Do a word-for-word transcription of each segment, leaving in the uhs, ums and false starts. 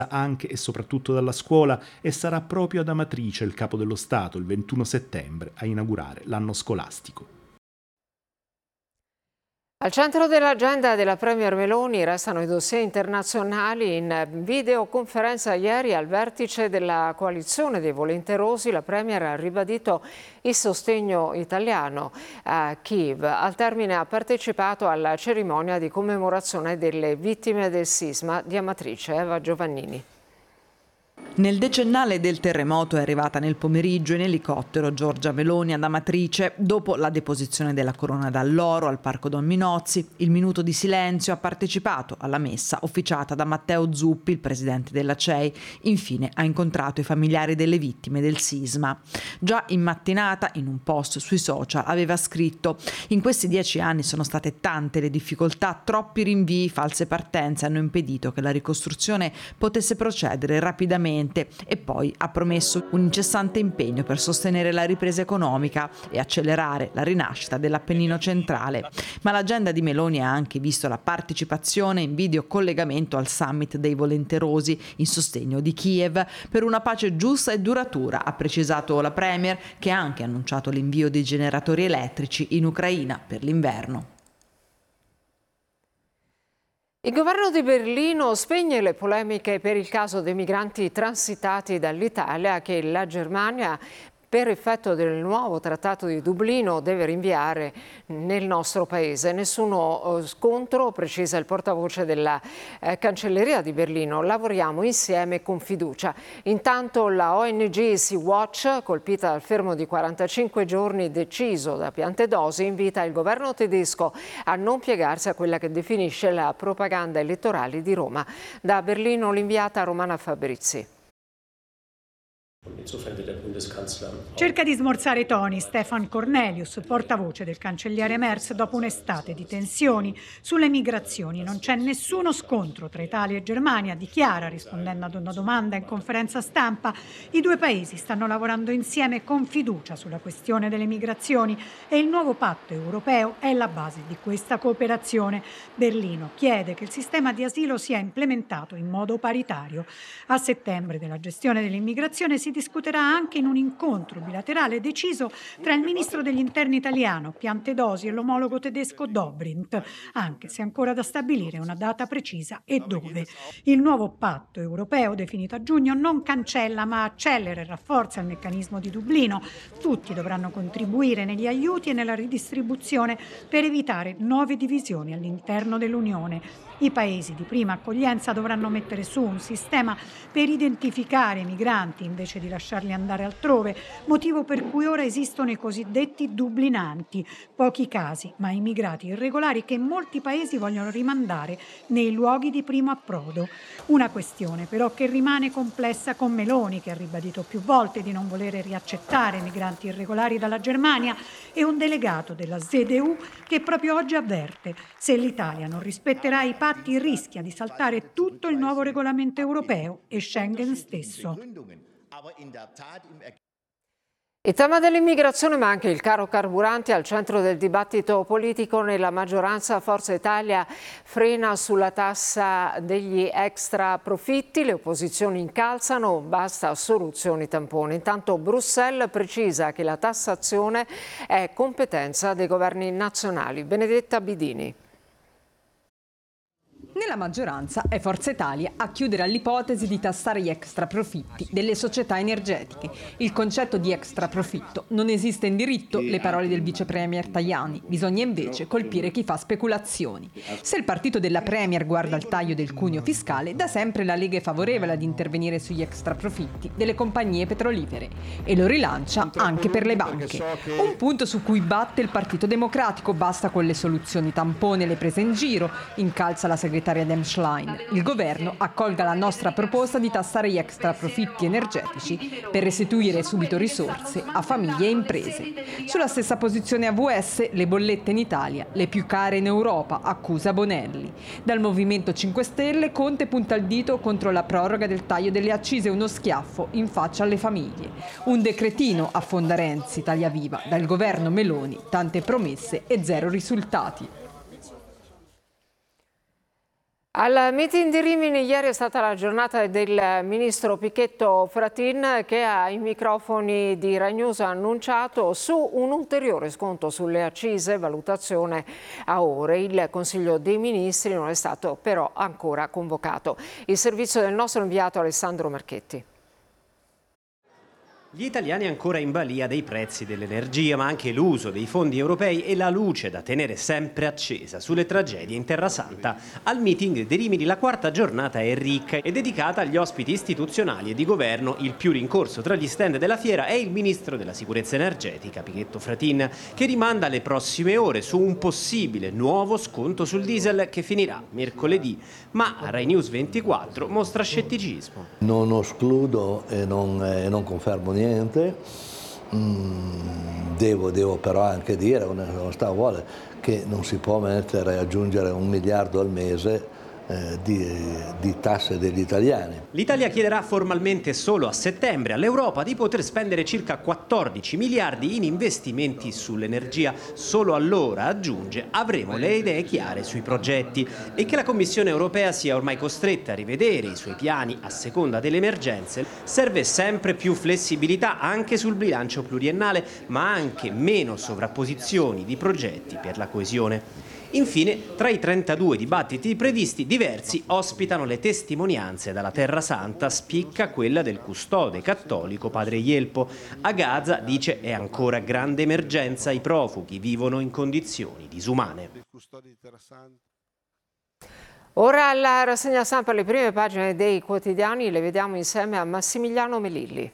anche e soprattutto dalla scuola e sarà proprio ad Amatrice il capo dello Stato il ventuno settembre a inaugurare l'anno scolastico. Al centro dell'agenda della Premier Meloni restano i dossier internazionali. In videoconferenza ieri al vertice della coalizione dei volenterosi la Premier ha ribadito il sostegno italiano a Kiev. Al termine ha partecipato alla cerimonia di commemorazione delle vittime del sisma di Amatrice. Eva Giovannini. Nel decennale del terremoto è arrivata nel pomeriggio in elicottero Giorgia Meloni ad Amatrice. Dopo la deposizione della corona d'alloro al Parco Don Minozzi, il minuto di silenzio, ha partecipato alla messa officiata da Matteo Zuppi, il presidente della C E I. Infine ha incontrato i familiari delle vittime del sisma. Già in mattinata, in un post sui social, aveva scritto: in questi dieci anni sono state tante le difficoltà, troppi rinvii, false partenze hanno impedito che la ricostruzione potesse procedere rapidamente. E poi ha promesso un incessante impegno per sostenere la ripresa economica e accelerare la rinascita dell'Appennino centrale. Ma l'agenda di Meloni ha anche visto la partecipazione in video collegamento al summit dei volenterosi in sostegno di Kiev per una pace giusta e duratura, ha precisato la Premier, che ha anche annunciato l'invio di generatori elettrici in Ucraina per l'inverno. Il governo di Berlino spegne le polemiche per il caso dei migranti transitati dall'Italia che la Germania, per effetto del nuovo trattato di Dublino, deve rinviare nel nostro paese. Nessuno scontro, precisa il portavoce della eh, Cancelleria di Berlino. Lavoriamo insieme con fiducia. Intanto la O N G Sea-Watch, colpita dal fermo di quarantacinque giorni deciso da Piantedosi, invita il governo tedesco a non piegarsi a quella che definisce la propaganda elettorale di Roma. Da Berlino l'inviata Romana Fabrizi. Cerca di smorzare i toni Stefan Cornelius, portavoce del cancelliere Merz, dopo un'estate di tensioni sulle migrazioni. Non c'è nessuno scontro tra Italia e Germania, dichiara, rispondendo ad una domanda in conferenza stampa. I due paesi stanno lavorando insieme con fiducia sulla questione delle migrazioni e il nuovo patto europeo è la base di questa cooperazione. Berlino chiede che il sistema di asilo sia implementato in modo paritario. A settembre della gestione dell'immigrazione si discuterà anche in un incontro bilaterale deciso tra il ministro degli interni italiano Piantedosi e l'omologo tedesco Dobrindt, anche se ancora da stabilire una data precisa e dove. Il nuovo patto europeo definito a giugno non cancella ma accelera e rafforza il meccanismo di Dublino. Tutti dovranno contribuire negli aiuti e nella ridistribuzione per evitare nuove divisioni all'interno dell'Unione. I paesi di prima accoglienza dovranno mettere su un sistema per identificare i migranti invece di lasciarli andare altrove, motivo per cui ora esistono i cosiddetti dublinanti, pochi casi, ma immigrati irregolari che molti paesi vogliono rimandare nei luoghi di primo approdo. Una questione però che rimane complessa con Meloni, che ha ribadito più volte di non volere riaccettare migranti irregolari dalla Germania, e un delegato della Z D U che proprio oggi avverte: se l'Italia non rispetterà i patti rischia di saltare tutto il nuovo regolamento europeo e Schengen stesso. Il tema dell'immigrazione ma anche il caro carburanti al centro del dibattito politico. Nella maggioranza Forza Italia frena sulla tassa degli extra profitti, le opposizioni incalzano, basta soluzioni tampone. Intanto Bruxelles precisa che la tassazione è competenza dei governi nazionali. Benedetta Bidini. Nella maggioranza è Forza Italia a chiudere all'ipotesi di tassare gli extra profitti delle società energetiche. Il concetto di extra profitto non esiste in diritto, le parole del vice premier Tajani. Bisogna invece colpire chi fa speculazioni. Se il partito della premier guarda al taglio del cuneo fiscale, da sempre la Lega è favorevole ad intervenire sugli extra profitti delle compagnie petrolifere e lo rilancia anche per le banche. Un punto su cui batte il Partito Democratico, basta con le soluzioni tampone e le prese in giro, incalza la segretaria Dem Schlein. Il governo accolga la nostra proposta di tassare gli extra profitti energetici per restituire subito risorse a famiglie e imprese. Sulla stessa posizione A V S, le bollette in Italia, le più care in Europa, accusa Bonelli. Dal Movimento cinque Stelle Conte punta il dito contro la proroga del taglio delle accise, uno schiaffo in faccia alle famiglie. Un decretino, affonda Renzi, Italia Viva. Dal governo Meloni tante promesse e zero risultati. Al meeting di Rimini ieri è stata la giornata del ministro Pichetto Fratin, che ai microfoni di Rai News ha annunciato su un ulteriore sconto sulle accise, valutazione a ore. Il Consiglio dei Ministri non è stato però ancora convocato. Il servizio del nostro inviato Alessandro Marchetti. Gli italiani ancora in balia dei prezzi dell'energia, ma anche l'uso dei fondi europei e la luce da tenere sempre accesa sulle tragedie in Terra Santa. Al meeting di Rimini la quarta giornata è ricca e dedicata agli ospiti istituzionali e di governo. Il più rincorso tra gli stand della fiera è il ministro della sicurezza energetica, Pichetto Fratin, che rimanda alle prossime ore su un possibile nuovo sconto sul diesel che finirà mercoledì. Ma a Rai News ventiquattro mostra scetticismo. Non escludo e non, eh, non confermo niente. Niente. Mm, devo, devo però anche dire, onestà vuole, che non si può mettere a aggiungere un miliardo al mese eh, di, di tasse degli italiani. L'Italia chiederà formalmente solo a settembre all'Europa di poter spendere circa quattordici miliardi in investimenti sull'energia. Solo allora, aggiunge, avremo le idee chiare sui progetti e che la Commissione europea sia ormai costretta a rivedere i suoi piani a seconda delle emergenze. Serve sempre più flessibilità anche sul bilancio pluriennale, ma anche meno sovrapposizioni di progetti per la coesione. Infine, tra i trentadue dibattiti previsti, diversi ospitano le testimonianze dalla Terra Santa, spicca quella del custode cattolico padre Ielpo. A Gaza, dice, è ancora grande emergenza, i profughi vivono in condizioni disumane. Ora alla rassegna stampa, le prime pagine dei quotidiani le vediamo insieme a Massimiliano Melilli.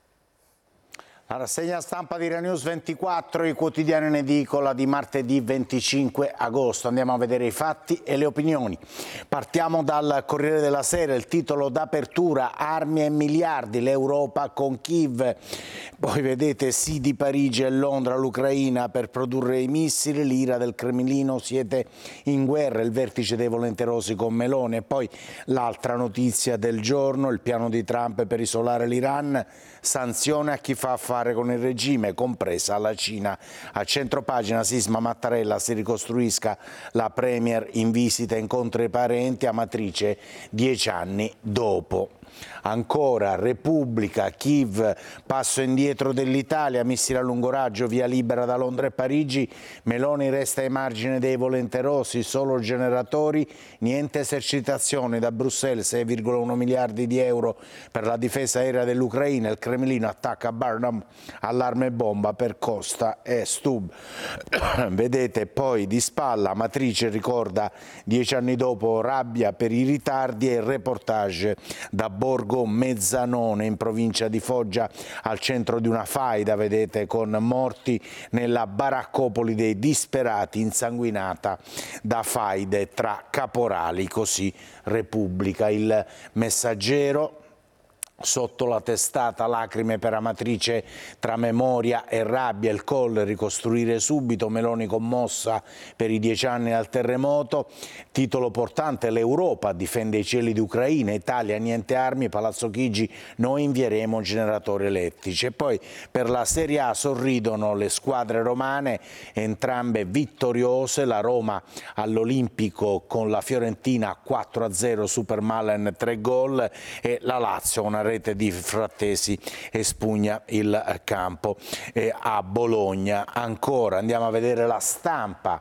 La rassegna stampa di Rai News ventiquattro, i quotidiani in edicola di martedì venticinque agosto. Andiamo a vedere i fatti e le opinioni. Partiamo dal Corriere della Sera, il titolo d'apertura: armi e miliardi, l'Europa con Kiev. Poi vedete sì di Parigi e Londra all'Ucraina per produrre i missili, l'ira del Cremlino, siete in guerra, il vertice dei volenterosi con Meloni. E poi l'altra notizia del giorno, il piano di Trump per isolare l'Iran, sanzione a chi fa affari con il regime, compresa la Cina. A centropagina Sisma Mattarella, si ricostruisca, la Premier in visita, incontra i parenti, Amatrice dieci anni dopo. Ancora Repubblica, Kiev, passo indietro dell'Italia, missili a lungo raggio, via libera da Londra e Parigi, Meloni resta ai margini dei volenterosi, solo generatori, niente esercitazioni. Da Bruxelles sei virgola uno miliardi di euro per la difesa aerea dell'Ucraina, il Cremlino attacca Barnum, allarme bomba per Costa e Stub. Vedete poi di spalla, Amatrice ricorda dieci anni dopo, rabbia per i ritardi, e il reportage da Borgo Mezzanone in provincia di Foggia, al centro di una faida, vedete, con morti nella baraccopoli dei disperati, insanguinata da faide tra caporali. Così Repubblica. Il Messaggero, sotto la testata, lacrime per Amatrice tra memoria e rabbia, il Colle, ricostruire subito, Meloni commossa per i dieci anni dal terremoto. Titolo portante, l'Europa difende i cieli di Ucraina, Italia niente armi, Palazzo Chigi, noi invieremo generatori elettrici. E poi per la Serie A sorridono le squadre romane, entrambe vittoriose, la Roma all'Olimpico con la Fiorentina quattro a zero, Super Malen tre gol, e la Lazio una rete di Frattesi espugna il campo. E a Bologna ancora andiamo a vedere La Stampa.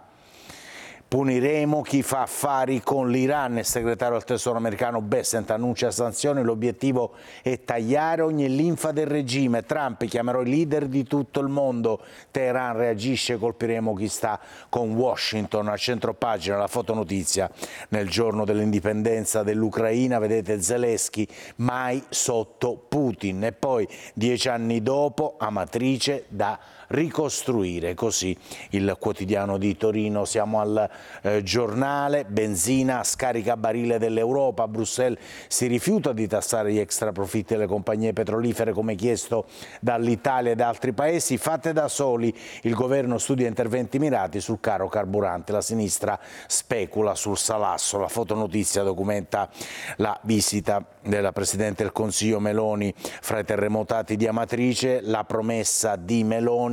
Puniremo chi fa affari con l'Iran, il segretario del Tesoro americano Bessent annuncia sanzioni, l'obiettivo è tagliare ogni linfa del regime. Trump, chiamerò i leader di tutto il mondo, Teheran reagisce, colpiremo chi sta con Washington. A centropagina la fotonotizia, nel giorno dell'indipendenza dell'Ucraina, vedete Zelensky mai sotto Putin. E poi dieci anni dopo, Amatrice da ricostruire, così il quotidiano di Torino. Siamo al eh, giornale, benzina a scaricabarile dell'Europa, Bruxelles si rifiuta di tassare gli extraprofitti delle compagnie petrolifere come chiesto dall'Italia e da altri paesi, fate da soli, il governo studia interventi mirati sul caro carburante, la sinistra specula sul salasso. La fotonotizia documenta la visita della Presidente del Consiglio Meloni fra i terremotati di Amatrice, la promessa di Meloni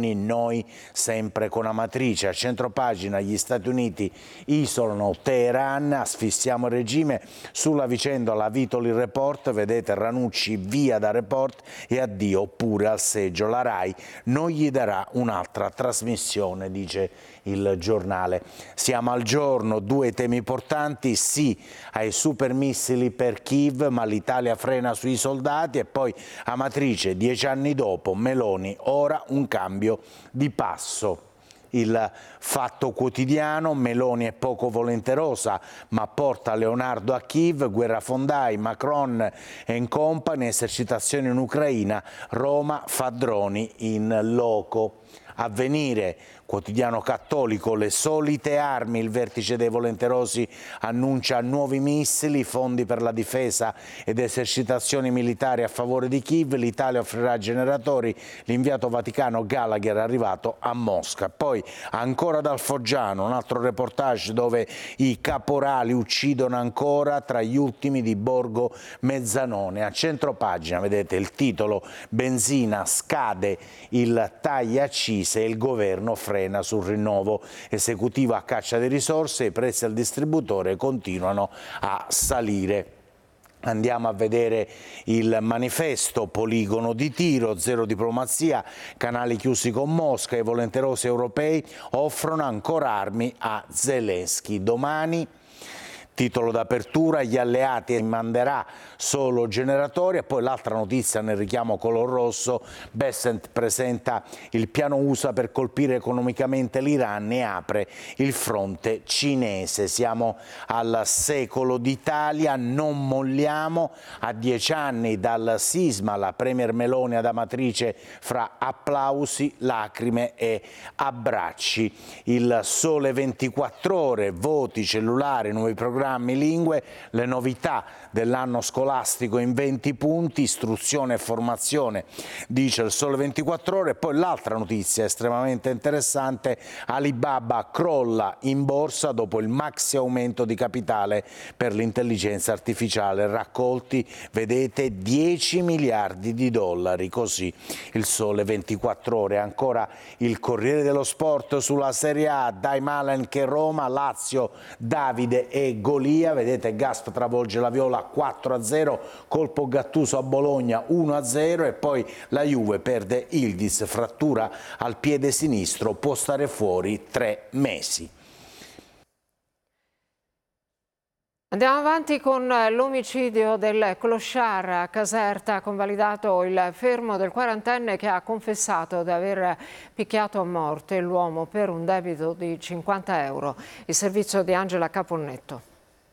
Meloni, noi sempre con Amatrice. A centropagina gli Stati Uniti isolano Teheran, asfissiamo il regime. Sulla vicenda la Vitoli Report, vedete Ranucci via da Report e addio pure al seggio. La RAI non gli darà un'altra trasmissione, dice il giornale. Siamo al giorno, due temi importanti, sì ai supermissili per Kiev, ma l'Italia frena sui soldati, e poi Amatrice, dieci anni dopo, Meloni, ora un cambio di passo. Il Fatto Quotidiano, Meloni è poco volenterosa ma porta Leonardo a Kiev, guerrafondai, Macron and company, esercitazioni in Ucraina, Roma fa droni in loco. Avvenire, quotidiano cattolico, le solite armi, il vertice dei volenterosi annuncia nuovi missili, fondi per la difesa ed esercitazioni militari a favore di Kiev, l'Italia offrirà generatori, l'inviato vaticano Gallagher è arrivato a Mosca. Poi ancora dal Foggiano, un altro reportage dove i caporali uccidono ancora, tra gli ultimi di Borgo Mezzanone. A centropagina vedete il titolo, benzina scade il tagliaccise e il governo frena sul rinnovo esecutivo a caccia di risorse, i prezzi al distributore continuano a salire. Andiamo a vedere il manifesto, poligono di tiro, zero diplomazia, canali chiusi con Mosca, i volenterosi europei offrono ancora armi a Zelensky. Domani, titolo d'apertura, gli alleati manderà solo generatori, e poi l'altra notizia nel richiamo color rosso, Bessent presenta il piano U S A per colpire economicamente l'Iran e apre il fronte cinese. Siamo al secolo d'Italia, non molliamo, a dieci anni dal sisma la Premier Meloni ad Amatrice fra applausi, lacrime e abbracci. Il Sole ventiquattro ore, voti, cellulari, nuovi programmi, lingue, le novità dell'anno scolastico in venti punti, istruzione e formazione, dice il Sole ventiquattro ore. E poi l'altra notizia estremamente interessante, Alibaba crolla in borsa dopo il maxi aumento di capitale per l'intelligenza artificiale, raccolti, vedete, dieci miliardi di dollari, così il Sole ventiquattro ore. Ancora il Corriere dello Sport sulla Serie A, dai Malen che Roma, Lazio, Davide e Golia, vedete Gasp travolge la Viola quattro a zero, colpo Gattuso a Bologna uno a zero, e poi la Juve perde Yildiz, frattura al piede sinistro, può stare fuori tre mesi. Andiamo avanti con l'omicidio del clochard a Caserta. Ha convalidato il fermo del quarantenne che ha confessato di aver picchiato a morte l'uomo per un debito di cinquanta euro. Il servizio di Angela Caponnetto.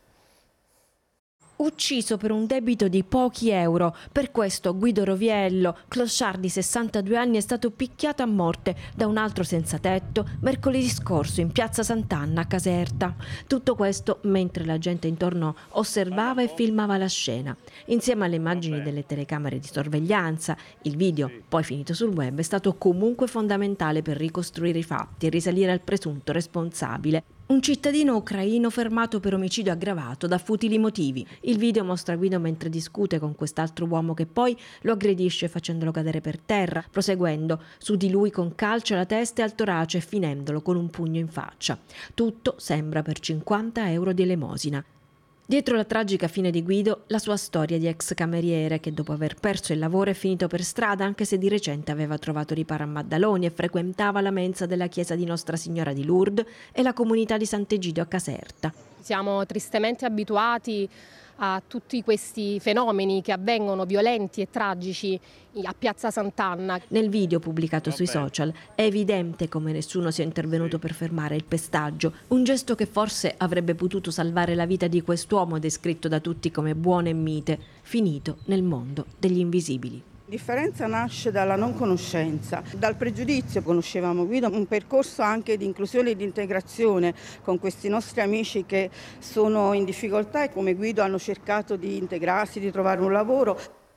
Ucciso per un debito di pochi euro. Per questo Guido Roviello, clochard di sessantadue anni, è stato picchiato a morte da un altro senza tetto mercoledì scorso in piazza Sant'Anna a Caserta. Tutto questo mentre la gente intorno osservava e filmava la scena. Insieme alle immagini delle telecamere di sorveglianza, il video, poi finito sul web, è stato comunque fondamentale per ricostruire i fatti e risalire al presunto responsabile. Un cittadino ucraino fermato per omicidio aggravato da futili motivi. Il video mostra Guido mentre discute con quest'altro uomo che poi lo aggredisce facendolo cadere per terra, proseguendo su di lui con calci alla testa e al torace e finendolo con un pugno in faccia. Tutto sembra per cinquanta euro di elemosina. Dietro la tragica fine di Guido, la sua storia di ex cameriere che dopo aver perso il lavoro è finito per strada, anche se di recente aveva trovato riparo a Maddaloni e frequentava la mensa della chiesa di Nostra Signora di Lourdes e la comunità di Sant'Egidio a Caserta. Siamo tristemente abituati a tutti questi fenomeni che avvengono violenti e tragici a piazza Sant'Anna. Nel video pubblicato sui social è evidente come nessuno sia intervenuto per fermare il pestaggio, un gesto che forse avrebbe potuto salvare la vita di quest'uomo descritto da tutti come buono e mite, finito nel mondo degli invisibili. La differenza nasce dalla non conoscenza, dal pregiudizio. Conoscevamo Guido, un percorso anche di inclusione e di integrazione con questi nostri amici che sono in difficoltà e come Guido hanno cercato di integrarsi, di trovare un lavoro.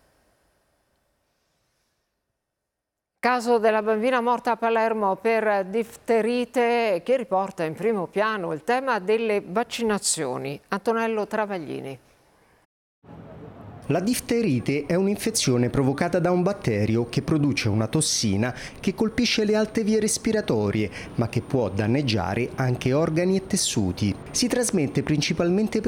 Caso della bambina morta a Palermo per difterite che riporta in primo piano il tema delle vaccinazioni. Antonello Travaglini. La difterite è un'infezione provocata da un batterio che produce una tossina che colpisce le alte vie respiratorie, ma che può danneggiare anche organi e tessuti. Si trasmette principalmente per